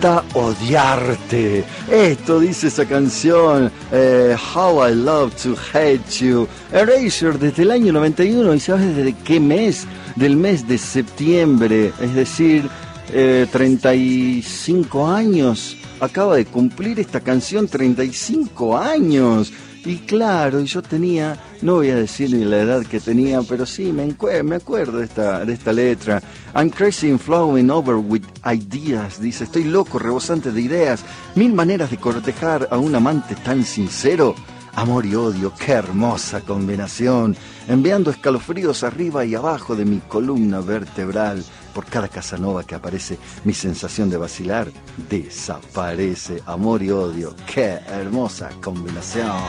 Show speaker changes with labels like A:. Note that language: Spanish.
A: cuesta odiarte. Esto dice esa canción, How I Love to Hate You. Erasure desde el año 91, ¿y sabes desde qué mes? Del mes de septiembre, es decir, 35 años. Acaba de cumplir esta canción 35 años. Y claro, yo tenía, no voy a decir ni la edad que tenía, pero sí, me acuerdo de esta letra. I'm crazy and flowing over with ideas. Dice, estoy loco, rebosante de ideas. 1000 maneras de cortejar a un amante tan sincero. Amor y odio, qué hermosa combinación. Enviando escalofríos arriba y abajo de mi columna vertebral. Por cada Casanova que aparece, mi sensación de vacilar desaparece. Amor y odio, qué hermosa combinación.